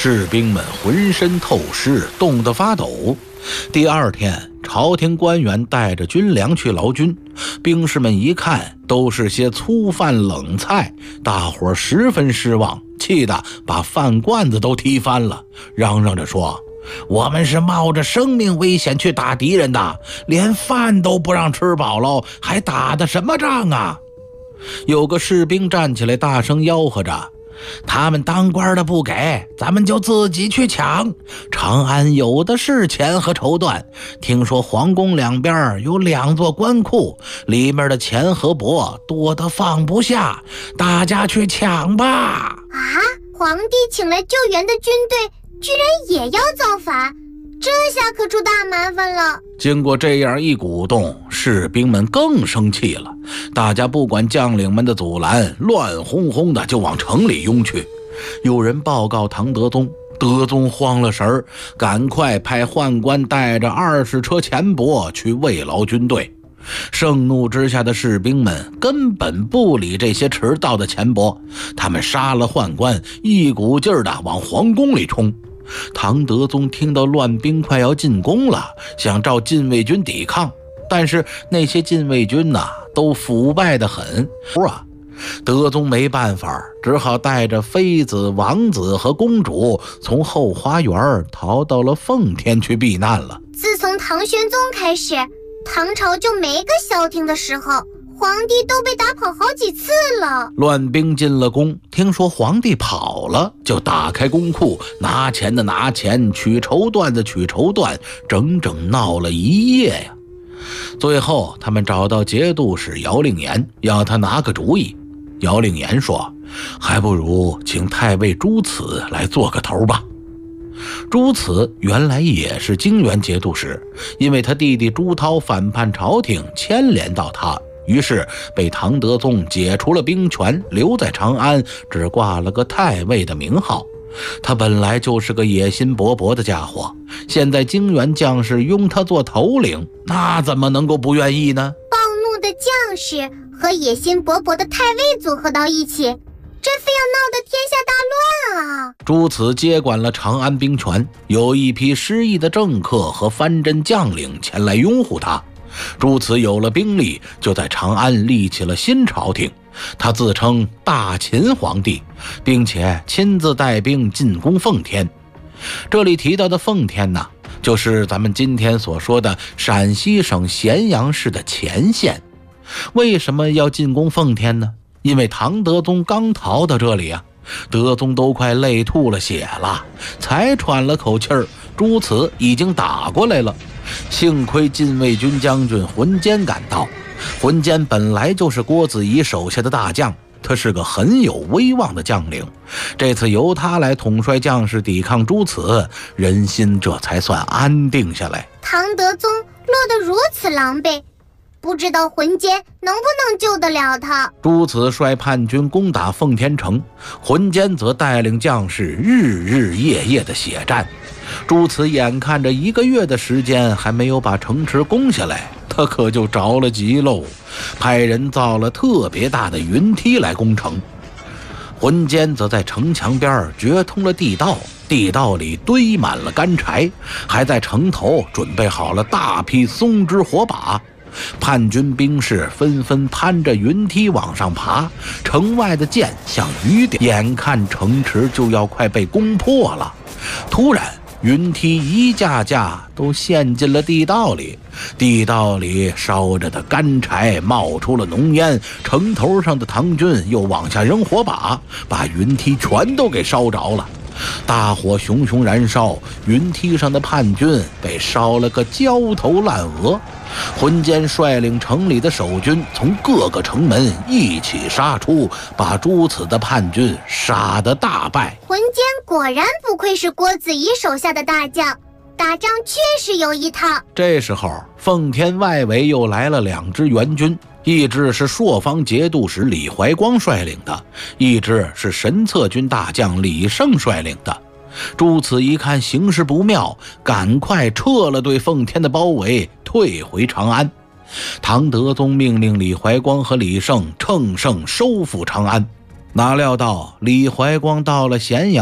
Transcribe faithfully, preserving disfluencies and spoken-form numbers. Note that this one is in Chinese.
士兵们浑身透湿，冻得发抖。第二天，朝廷官员带着军粮去劳军，兵士们一看都是些粗饭冷菜，大伙儿十分失望，气得把饭罐子都踢翻了，嚷嚷着说：我们是冒着生命危险去打敌人的，连饭都不让吃饱喽，还打的什么仗啊？有个士兵站起来大声吆喝着：他们当官的不给，咱们就自己去抢。长安有的是钱和绸缎，听说皇宫两边有两座官库，里面的钱和帛多得放不下，大家去抢吧！ 啊，皇帝请来救援的军队居然也要造反，这下可出大麻烦了。 经过这样一鼓动，士兵们更生气了，大家不管将领们的阻拦，乱哄哄的就往城里拥去。有人报告唐德宗，德宗慌了神儿，赶快派宦官带着二十车钱帛去慰劳军队。盛怒之下的士兵们根本不理这些迟到的钱帛，他们杀了宦官，一股劲儿的往皇宫里冲。唐德宗听到乱兵快要进宫了，想召禁卫军抵抗，但是那些禁卫军呐，都腐败得很啊！德宗没办法，只好带着妃子、王子和公主从后花园逃到了奉天去避难了。 自从唐玄宗开始，唐朝就没个消停的时候，皇帝都被打跑好几次了。 乱兵进了宫，听说皇帝跑了，就打开宫库，拿钱的拿钱，取绸缎的取绸缎，整整闹了一夜呀。最后他们找到节度使姚令言，要他拿个主意。姚令言说：还不如请太尉朱慈来做个头吧。朱慈原来也是泾原节度使，因为他弟弟朱涛反叛朝廷，牵连到他，于是被唐德宗解除了兵权，留在长安，只挂了个太尉的名号。他本来就是个野心勃勃的家伙，现在泾原将士拥他做头领，那怎么能够不愿意呢？ 暴怒的将士和野心勃勃的太尉组合到一起，这非要闹得天下大乱啊！ 朱慈接管了长安兵权，有一批失意的政客和藩镇将领前来拥护他。朱慈有了兵力，就在长安立起了新朝廷，他自称大秦皇帝，并且亲自带兵进攻奉天。这里提到的奉天呢，就是咱们今天所说的陕西省咸阳市的前线。为什么要进攻奉天呢？因为唐德宗刚逃到这里啊，德宗都快累吐了血了，才喘了口气儿，朱慈已经打过来了。幸亏禁卫军将军浑坚赶到，浑坚本来就是郭子仪手下的大将，他是个很有威望的将领，这次由他来统帅将士抵抗朱慈，人心这才算安定下来。 唐德宗落得如此狼狈，不知道浑坚能不能救得了他。 朱慈率叛军攻打奉天城，浑坚则带领将士日日夜夜的血战。朱慈眼看着一个月的时间还没有把城池攻下来，他可就着了急喽，派人造了特别大的云梯来攻城。浑坚则在城墙边掘通了地道，地道里堆满了干柴，还在城头准备好了大批松枝火把。叛军兵士纷纷攀着云梯往上爬，城外的箭像雨点，眼看城池就要快被攻破了。突然云梯一架架都陷进了地道里，地道里烧着的干柴冒出了浓烟，城头上的唐军又往下扔火把，把云梯全都给烧着了。大火熊熊燃烧，云梯上的叛军被烧了个焦头烂额。浑坚率领城里的守军从各个城门一起杀出，把朱慈的叛军杀得大败。 浑坚果然不愧是郭子仪手下的大将，打仗确实有一套。 这时候奉天外围又来了两支援军，一支是朔方节度使李怀光率领的，一支是神策军大将李胜率领的。朱慈一看形势不妙，赶快撤了对奉天的包围，退回长安。唐德宗命令李怀光和李胜乘胜收复长安。哪料到李怀光到了咸阳